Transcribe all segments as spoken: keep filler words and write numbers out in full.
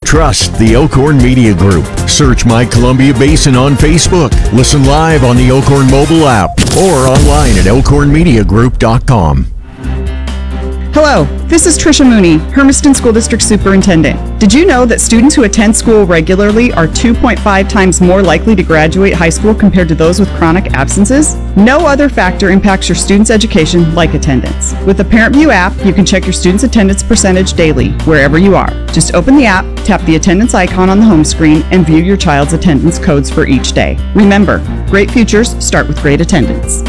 Trust the Elkhorn Media Group. Search My Columbia Basin on Facebook. Listen live on the Elkhorn mobile app or online at elkhorn media group dot com. Hello, this is Tricia Mooney, Hermiston School District Superintendent. Did you know that students who attend school regularly are two point five times more likely to graduate high school compared to those with chronic absences? No other factor impacts your students' education like attendance. With the ParentView app, you can check your students' attendance percentage daily, wherever you are. Just open the app, tap the attendance icon on the home screen, and view your child's attendance codes for each day. Remember, great futures start with great attendance.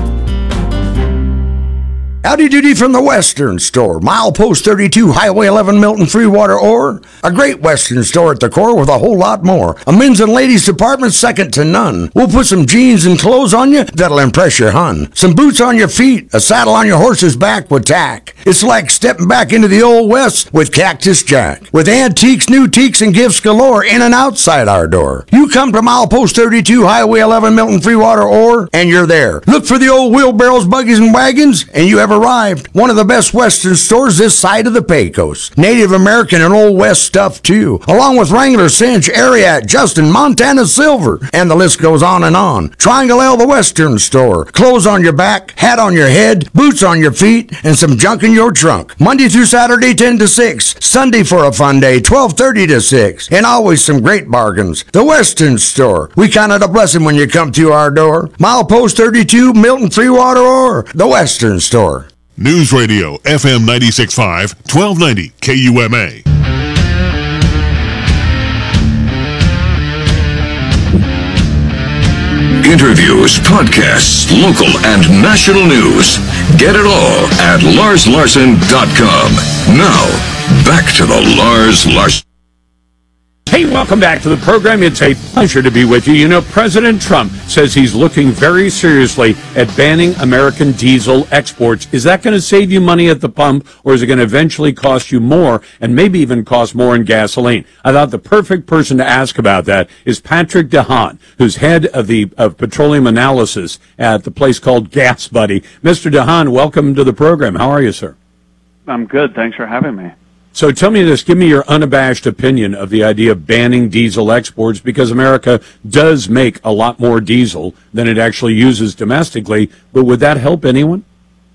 Howdy doody from the Western Store, Milepost thirty-two, Highway eleven, Milton, Freewater, or a great Western store at the core with a whole lot more. A men's and ladies department second to none. We'll put some jeans and clothes on you that'll impress your hun. Some boots on your feet, a saddle on your horse's back with tack. It's like stepping back into the old West with Cactus Jack. With antiques, new teaks, and gifts galore in and outside our door. You come to Milepost thirty-two, Highway eleven, Milton, Freewater, or, and you're there. Look for the old wheelbarrows, buggies, and wagons, and you have arrived. One of the best Western stores this side of the Pecos. Native American and Old West stuff too, along with Wrangler, Cinch, Ariat, Justin, Montana Silver, and the list goes on and on. Triangle L, the Western Store. Clothes on your back, hat on your head, boots on your feet, and some junk in your trunk. Monday through Saturday, ten to six. Sunday for a fun day, twelve thirty to six. And always some great bargains. The Western Store. We count it a blessing when you come to our door. Milepost thirty-two, Milton, Freewater, or the Western Store. News Radio, F M ninety-six point five, twelve ninety K U M A. Interviews, podcasts, local and national news. Get it all at lars larson dot com. Now, back to the Lars Larson. Hey, welcome back to the program. It's a pleasure to be with you. You know, President Trump says he's looking very seriously at banning American diesel exports. Is that going to save you money at the pump, or is it going to eventually cost you more and maybe even cost more in gasoline? I thought the perfect person to ask about that is Patrick DeHaan, who's head of the of petroleum analysis at the place called Gas Buddy. Mister DeHaan, welcome to the program. How are you, sir? I'm good. Thanks for having me. So tell me this, give me your unabashed opinion of the idea of banning diesel exports, because America does make a lot more diesel than it actually uses domestically, but would that help anyone?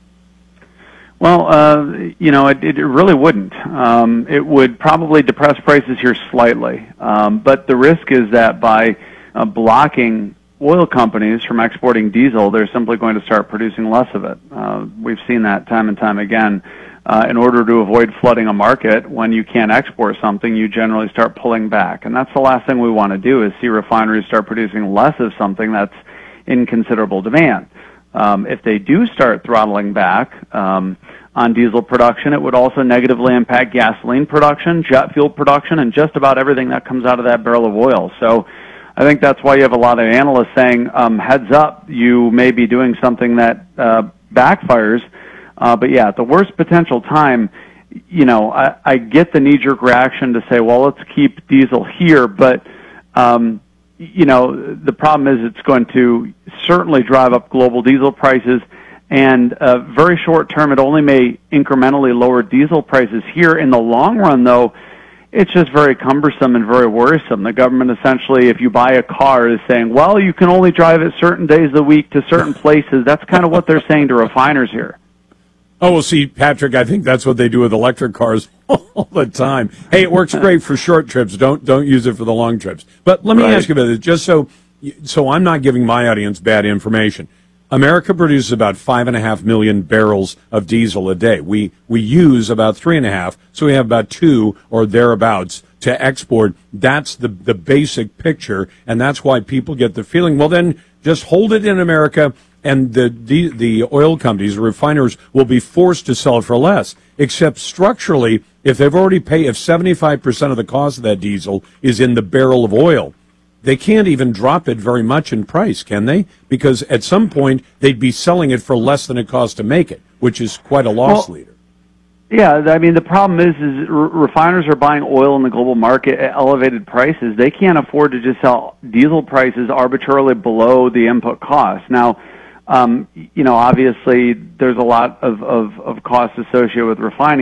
Well, uh, you know, it, it really wouldn't. Um, it would probably depress prices here slightly, um, but the risk is that by uh, blocking oil companies from exporting diesel, they're simply going to start producing less of it. Uh, we've seen that time and time again. Uh, in order to avoid flooding a market, when you can't export something, you generally start pulling back. And that's the last thing we want to do, is see refineries start producing less of something that's in considerable demand. Um, if they do start throttling back um, on diesel production, it would also negatively impact gasoline production, jet fuel production, and just about everything that comes out of that barrel of oil. So I think that's why you have a lot of analysts saying, um, heads up, you may be doing something that uh, backfires. Uh, but yeah, at the worst potential time, you know, I, I get the knee-jerk reaction to say, well, let's keep diesel here, but, um, you know, the problem is it's going to certainly drive up global diesel prices, and uh, very short term, it only may incrementally lower diesel prices here. In the long run, though, it's just very cumbersome and very worrisome. The government essentially, if you buy a car, is saying, well, you can only drive it certain days of the week to certain places. That's kind of what they're saying to refiners here. Oh, well, see, Patrick, I think that's what they do with electric cars all the time. Hey, it works great for short trips. Don't don't use it for the long trips. But let me right. ask you about this, just so so I'm not giving my audience bad information. America produces about five and a half million barrels of diesel a day. We we use about three and a half, so we have about two or thereabouts to export. That's the the basic picture, and that's why people get the feeling, well, then just hold it in America, and the, the the oil companies, the refiners, will be forced to sell it for less. Except structurally, if they've already paid, if seventy-five percent of the cost of that diesel is in the barrel of oil, they can't even drop it very much in price, can they? Because at some point, they'd be selling it for less than it costs to make it, which is quite a loss well, leader. Yeah, I mean, the problem is, is re- refiners are buying oil in the global market at elevated prices. They can't afford to just sell diesel prices arbitrarily below the input cost. Now, Um, you know, obviously there's a lot of, of, of costs associated with refining.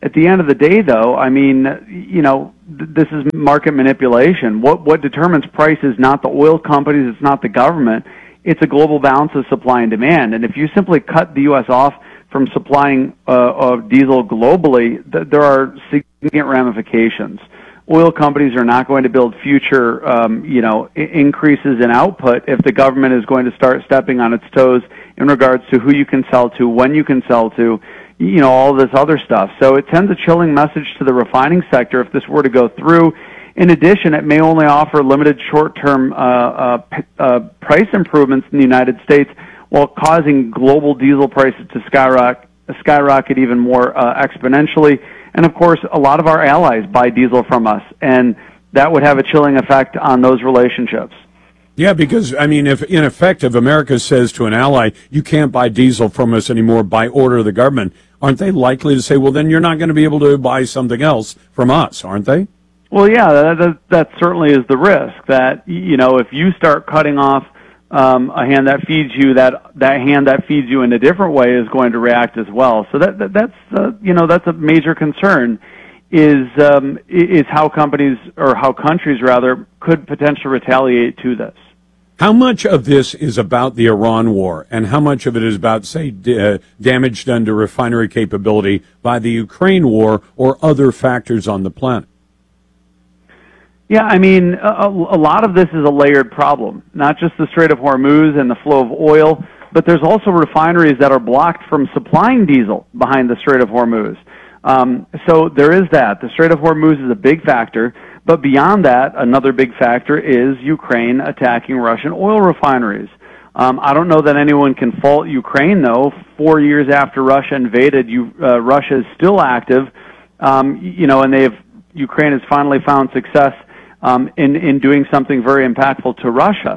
At the end of the day, though, I mean, you know, th- this is market manipulation. What what determines price is not the oil companies, it's not the government. It's a global balance of supply and demand. And if you simply cut the U S off from supplying uh, of diesel globally, th- there are significant ramifications. Oil companies are not going to build future, um, you know, I- increases in output if the government is going to start stepping on its toes in regards to who you can sell to, when you can sell to, you know, all this other stuff. So it sends a chilling message to the refining sector if this were to go through. In addition, it may only offer limited short-term uh, uh, p- uh, price improvements in the United States while causing global diesel prices to skyrocket, skyrocket even more uh, exponentially. And, of course, a lot of our allies buy diesel from us, and that would have a chilling effect on those relationships. Yeah, because, I mean, if in effect, if America says to an ally, you can't buy diesel from us anymore by order of the government, aren't they likely to say, well, then you're not going to be able to buy something else from us, aren't they? Well, yeah, that, that, that certainly is the risk that, you know, if you start cutting off um, a hand that feeds you, that, that hand that feeds you in a different way is going to react as well. So that, that that's, uh, you know, that's a major concern is, um, is how companies, or how countries rather, could potentially retaliate to this. How much of this is about the Iran war, and how much of it is about, say, d- uh, damage done to refinery capability by the Ukraine war or other factors on the planet? Yeah, I mean, a, a lot of this is a layered problem, not just the Strait of Hormuz and the flow of oil, but there's also refineries that are blocked from supplying diesel behind the Strait of Hormuz. Um, so there is that. The Strait of Hormuz is a big factor. But beyond that, another big factor is Ukraine attacking Russian oil refineries. Um, I don't know that anyone can fault Ukraine, though. Four years after Russia invaded, you, uh, Russia is still active, um, you know, and they've Ukraine has finally found success um, in in doing something very impactful to Russia.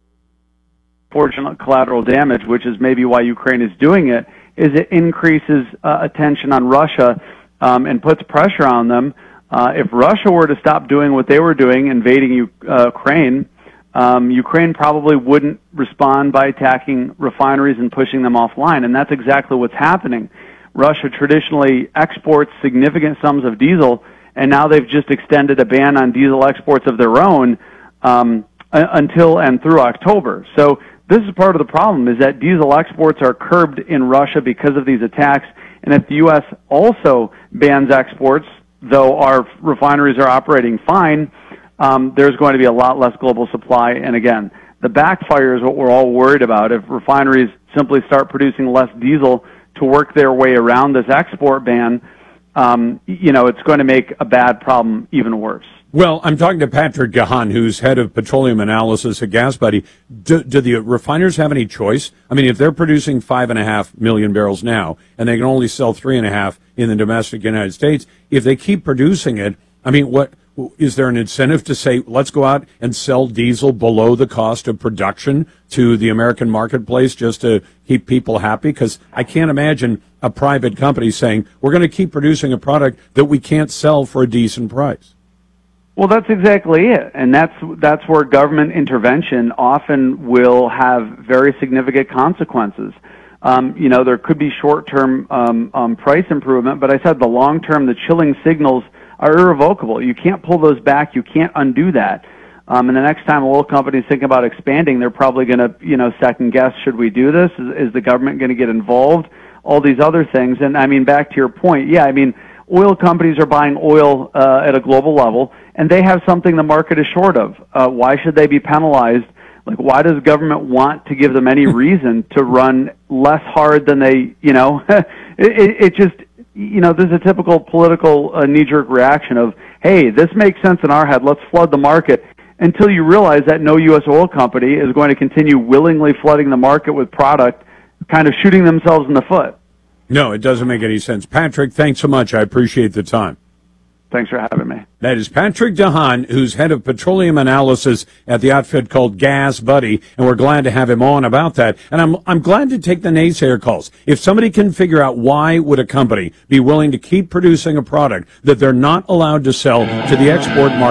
Fortunate collateral damage, which is maybe why Ukraine is doing it, is it increases uh, attention on Russia um, and puts pressure on them. Uh, if Russia were to stop doing what they were doing, invading U- uh, Ukraine, um, Ukraine probably wouldn't respond by attacking refineries and pushing them offline, and that's exactly what's happening. Russia traditionally exports significant sums of diesel, and now they've just extended a ban on diesel exports of their own um, until and through October. So this is part of the problem, is that diesel exports are curbed in Russia because of these attacks, and if the U S also bans exports, though our refineries are operating fine, um, there's going to be a lot less global supply. And again, the backfire is what we're all worried about. If refineries simply start producing less diesel to work their way around this export ban, um, you know, it's going to make a bad problem even worse. Well, I'm talking to Patrick Gahan, who's head of petroleum analysis at GasBuddy. Do, do the refiners have any choice? I mean, if they're producing five and a half million barrels now, and they can only sell three and a half in the domestic United States, if they keep producing it, I mean, what is there an incentive to say, let's go out and sell diesel below the cost of production to the American marketplace just to keep people happy? Because I can't imagine a private company saying, we're going to keep producing a product that we can't sell for a decent price. Well, that's exactly it, and that's that's where government intervention often will have very significant consequences. Um, you know, there could be short-term um, um, price improvement, but I said the long-term, the chilling signals are irrevocable. You can't pull those back. You can't undo that. Um, and the next time oil companies think about expanding, they're probably going to, you know, second guess: should we do this? Is, is the government going to get involved? All these other things, and I mean, back to your point, yeah, I mean, oil companies are buying oil uh, at a global level, and they have something the market is short of. Uh, why should they be penalized? Like, why does government want to give them any reason to run less hard than they, you know, it, it, it just, you know, there's a typical political uh, knee-jerk reaction of, hey, this makes sense in our head, let's flood the market, until you realize that no U S oil company is going to continue willingly flooding the market with product, kind of shooting themselves in the foot. No, it doesn't make any sense. Patrick, thanks so much. I appreciate the time. Thanks for having me. That is Patrick Gahan, who's head of petroleum analysis at the outfit called GasBuddy, and we're glad to have him on about that. And I'm I'm glad to take the naysayer calls. If somebody can figure out why would a company be willing to keep producing a product that they're not allowed to sell to the export market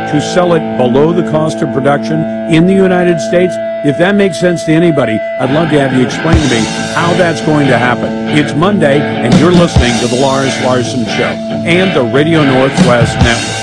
to sell it below the cost of production in the United States? If that makes sense to anybody, I'd love to have you explain to me how that's going to happen. It's Monday, and you're listening to the Lars Larson Show and the Radio Northwest Network.